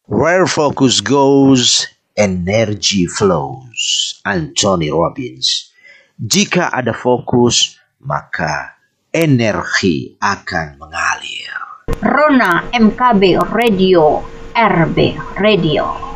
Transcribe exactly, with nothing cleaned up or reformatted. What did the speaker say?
Where focus goes, energy flows. Anthony Robbins. Jika ada fokus, maka energi akan mengalir. Rona M K B Radio, R B Radio.